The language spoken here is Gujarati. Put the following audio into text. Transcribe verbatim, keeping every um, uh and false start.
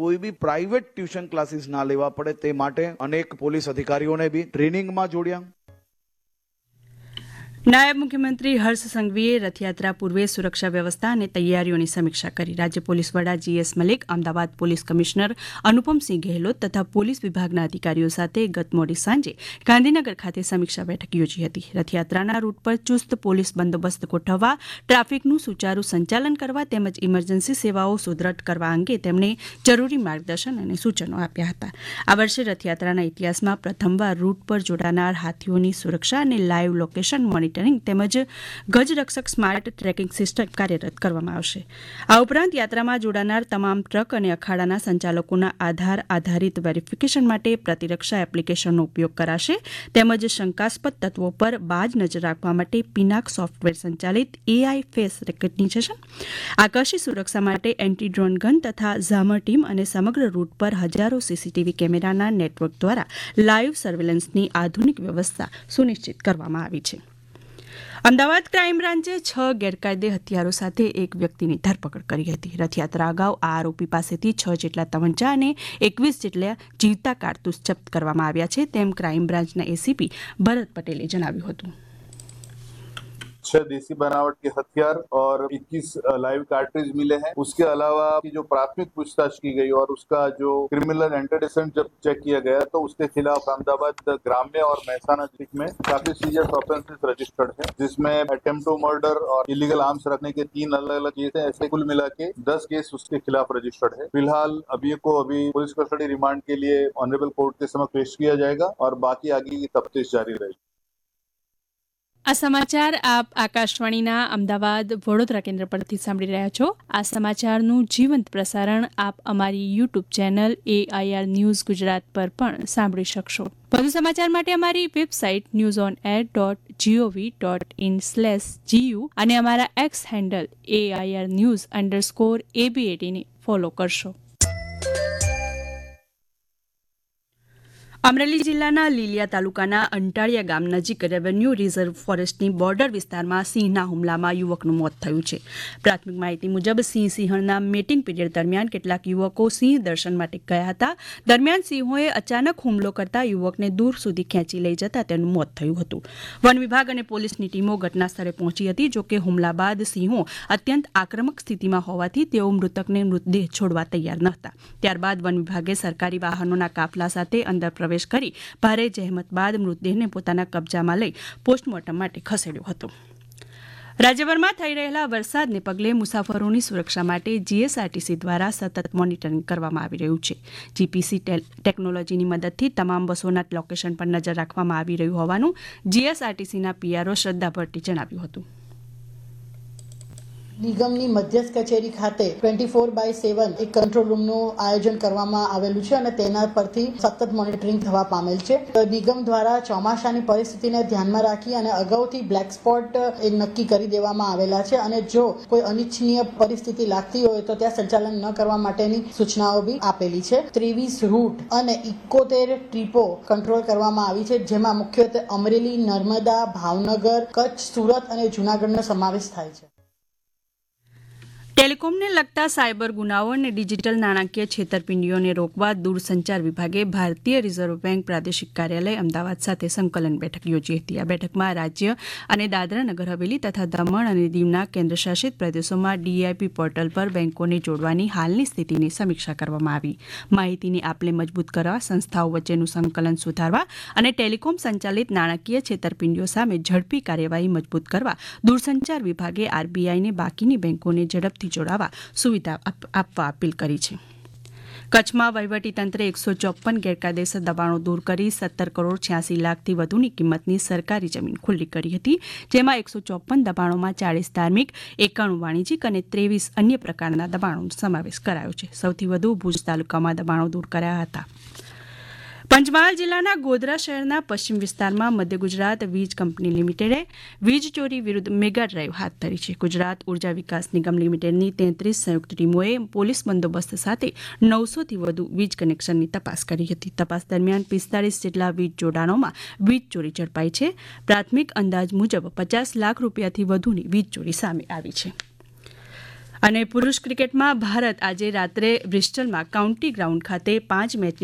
કોઈ બી પ્રાઇવેટ ટ્યુશન ક્લાસીસ ના લેવા પડે તે માટે અનેક પોલીસ અધિકારીઓને બી ટ્રેનિંગમાં જોડ્યા. નાયબ મુખ્યમંત્રી હર્ષ સંઘવીએ રથયાત્રા પૂર્વે સુરક્ષા વ્યવસ્થા અને તૈયારીઓની સમીક્ષા કરી. રાજ્ય પોલીસ વડા GS Malik, Ahmedabad police commissioner Anupamsinh Gehlot તથા પોલીસ વિભાગના અધિકારીઓ સાથે ગત મોડી સાંજે ગાંધીનગર ખાતે સમીક્ષા બેઠક યોજી હતી. રથયાત્રાના રૂટ પર ચુસ્ત પોલીસ બંદોબસ્ત ગોઠવવા, ટ્રાફિકનું સુચારુ સંચાલન કરવા તેમજ ઇમરજન્સી સેવાઓ સુદ્રઢ કરવા અંગે તેમણે જરૂરી માર્ગદર્શન અને સૂચનો આપ્યા હતા. આ વર્ષે રથયાત્રાના ઇતિહાસમાં પ્રથમવાર રૂટ પર જોડાનાર હાથીઓની સુરક્ષા અને લાઇવ લોકેશન મોનિટરિંગ તેમજ ગજરક્ષક સ્માર્ટ ટ્રેકિંગ સિસ્ટમ કાર્યરત કરવામાં આવશે. આ ઉપરાંત યાત્રામાં જોડાનાર તમામ ટ્રક અને અખાડાના સંચાલકોના આધાર આધારિત વેરિફિકેશન માટે પ્રતિરક્ષા એપ્લિકેશનનો ઉપયોગ કરાશે તેમજ શંકાસ્પદ તત્વો પર બાજ નજર રાખવા માટે પિનાક સોફ્ટવેર સંચાલિત એઆઈ ફેસ રેકગ્નિશન, આકાશી સુરક્ષા માટે એન્ટી ડ્રોન ગન તથા ઝામર ટીમ અને સમગ્ર રૂટ પર હજારો સીસીટીવી કેમેરાના નેટવર્ક દ્વારા લાઇવ સર્વેલન્સની આધુનિક વ્યવસ્થા સુનિશ્ચિત કરવામાં આવી છે. અમદાવાદ ક્રાઇમ બ્રાન્ચે છ ગેરકાયદે હથિયારો સાથે એક વ્યક્તિની ધરપકડ કરી હતી. રથયાત્રા અગાઉ આ આરોપી પાસેથી છ જેટલા તવંચા અને એકવીસ જેટલા જીવતા કારતૂસ જપ્ત કરવામાં આવ્યા છે, તેમ ક્રાઇમ બ્રાન્ચના એસીપી ભરત પટેલે જણાવ્યું હતું. छह देसी बनावट के हथियार और इक्कीस लाइव कार्ट्रिज मिले हैं. उसके अलावा जो प्राथमिक पूछताछ की गई और उसका जो क्रिमिनल एंटीडेसेंट जब चेक किया गया तो उसके खिलाफ अहमदाबाद ग्राम्य और मेहसाना डिस्ट्रिक्ट में काफी सीरियस ऑफेंसेस रजिस्टर्ड है, जिसमें अटेम्प्ट टू मर्डर और इलीगल आर्म्स रखने के तीन अलग अलग केस हैं. ऐसे कुल मिला के दस केस उसके खिलाफ रजिस्टर्ड है. फिलहाल अभी को अभी पुलिस कस्टडी रिमांड के लिए ऑनरेबल कोर्ट के समक्ष पेश किया जाएगा और बाकी आगे की तफ्तीश जारी रहेगी. આ સમાચાર આપ આકાશવાણીના અમદાવાદ વડોદરા કેન્દ્ર પરથી સાંભળી રહ્યા છો. આ સમાચારનું જીવંત પ્રસારણ આપ અમારી YouTube channel AIR news Gujarat પર પણ સાંભળી શકશો. વધુ સમાચાર માટે અમારી website news on air dot GOV dot in slash GU અને અમારા x handle AIR news underscore એબીએટીને follow કરશો. અમરેલી જિલ્લાના લીલિયા તાલુકાના અંટાળિયા ગામ નજીક રેવન્યુ રિઝર્વ ફોરેસ્ટની બોર્ડર વિસ્તારમાં સિંહના હુમલામાં યુવકનું મોત થયું છે. પ્રાથમિક માહિતી મુજબ સિંહ સિંહણના મેટિંગ પીરિયડ દરમિયાન કેટલાક યુવકો સિંહ દર્શન માટે ગયા હતા. દરમિયાન સિંહોએ અચાનક હુમલો કરતા યુવકને દૂર સુધી ખેંચી લઈ જતા તેનું મોત થયું હતું. વન વિભાગ અને પોલીસની ટીમો ઘટના સ્થળે પહોંચી હતી. જોકે હુમલા બાદ સિંહો અત્યંત આક્રમક સ્થિતિમાં હોવાથી તેઓ મૃતકને મૃતદેહ છોડવા તૈયાર ન હતા. ત્યારબાદ વન વિભાગે સરકારી વાહનોના કાફલા સાથે અંદર પ્રવેશ કરી ભારે જહેમત બાદ મૃતદેહને પોતાના કબજામાં લઈ પોસ્ટમોર્ટમ માટે ખસેડ્યો હતો. રાજ્યભરમાં થઈ રહેલા વરસાદને પગલે મુસાફરોની સુરક્ષા માટે જીએસઆરટીસી દ્વારા સતત મોનિટરિંગ કરવામાં આવી રહ્યું છે. જીપીસી ટેકનોલોજીની મદદથી તમામ બસોના લોકેશન પર નજર રાખવામાં આવી રહ્યું હોવાનું જીએસઆરટીસીના પીઆરઓ શ્રદ્ધા ભટ્ટે જણાવ્યું હતું. નિગમની મધ્યસ્થ કચેરી ખાતે ટ્વેન્ટી ફોર બાય સેવન એક કંટ્રોલ રૂમનું આયોજન કરવામાં આવેલું છે અને તેના પરથી સતત મોનિટરિંગ થવા પામેલ છે. નિગમ દ્વારા ચોમાસાની પરિસ્થિતિને ધ્યાનમાં રાખી અને અગાઉથી બ્લેક સ્પોટ નક્કી કરી દેવામાં આવેલા છે અને જો કોઈ અનિચ્છનીય પરિસ્થિતિ લાગતી હોય તો ત્યાં સંચાલન ન કરવા માટેની સૂચનાઓ બી આપેલી છે. ત્રેવીસ રૂટ અને ઇકોતેર ટ્રીપો કંટ્રોલ કરવામાં આવી છે, જેમાં મુખ્યત્વે અમરેલી, નર્મદા, ભાવનગર, કચ્છ, સુરત અને જૂનાગઢનો સમાવેશ થાય છે. ટેલિકોમને લગતા સાયબર ગુનાઓ અને ડિજિટલ નાણાકીય છેતરપિંડીઓને રોકવા દૂરસંચાર વિભાગે ભારતીય રિઝર્વ બેંક પ્રાદેશિક કાર્યાલય અમદાવાદ સાથે સંકલન બેઠક યોજી હતી. આ બેઠકમાં રાજ્ય અને દાદરા નગર હવેલી તથા દમણ અને દીવના કેન્દ્રશાસિત પ્રદેશોમાં ડીઆઈપી પોર્ટલ પર બેંકોને જોડવાની હાલની સ્થિતિની સમીક્ષા કરવામાં આવી. માહિતીની આપલે મજબૂત કરવા, સંસ્થાઓ વચ્ચેનું સંકલન સુધારવા અને ટેલિકોમ સંચાલિત નાણાકીય છેતરપિંડીઓ સામે ઝડપી કાર્યવાહી મજબૂત કરવા દૂરસંચાર વિભાગે આરબીઆઈને બાકીની બેંકોને ઝડપથી જોડાવા સુવિધા આપવા અપીલ કરી છે. કચ્છમાં વહીવટીતંત્રે એકસો ચોપન ગેરકાયદેસર દબાણો દૂર કરી સત્તર કરોડ છ્યાસી લાખથી વધુની કિંમતની સરકારી જમીન ખુલ્લી કરી હતી. જેમાં એકસો ચોપન દબાણોમાં ચાળીસ ધાર્મિક, એકાણું વાણિજ્યિક અને ત્રેવીસ અન્ય પ્રકારના દબાણોનો સમાવેશ કરાયો છે. સૌથી વધુ ભુજ તાલુકામાં દબાણો દૂર કરાયા હતા. પંચમહાલ જિલ્લાના ગોધરા શહેરના પશ્ચિમ વિસ્તારમાં મધ્ય ગુજરાત વીજ કંપની લિમિટેડે વીજ ચોરી વિરુદ્ધ મેગા ડ્રાઈવ હાથ ધરી છે. ગુજરાત ઉર્જા વિકાસ નિગમ લિમિટેડની તેત્રીસ સંયુક્ત ટીમોએ પોલીસ બંદોબસ્ત સાથે નવસોથી વધુ વીજ કનેક્શનની તપાસ કરી હતી. તપાસ દરમિયાન પિસ્તાળીસ જેટલા વીજ જોડાણોમાં વીજ ચોરી ઝડપાઈ છે. પ્રાથમિક અંદાજ મુજબ પચાસ લાખ રૂપિયાથી વધુની વીજ ચોરી સામે આવી છે. અને પુરુષ ક્રિકેટમાં ભારત આજે રાત્રે બ્રિસ્ટલમાં કાઉન્ટી ગ્રાઉન્ડ ખાતે પાંચ મેચની